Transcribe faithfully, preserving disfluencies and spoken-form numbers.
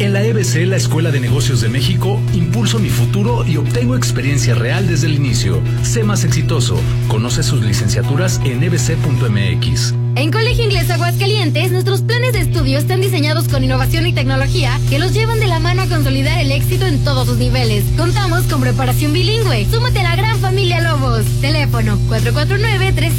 En la E B C, la Escuela de Negocios de México, impulso mi futuro y obtengo experiencia real desde el inicio. Sé más exitoso. Conoce sus licenciaturas en e b c punto m x. En Colegio Inglés Aguascalientes, nuestros planes de estudio están diseñados con innovación y tecnología que los llevan de la mano a consolidar el éxito en todos sus niveles. Contamos con preparación bilingüe. Súmate a la gran familia Lobos. Teléfono cuatro cuatro nueve, tres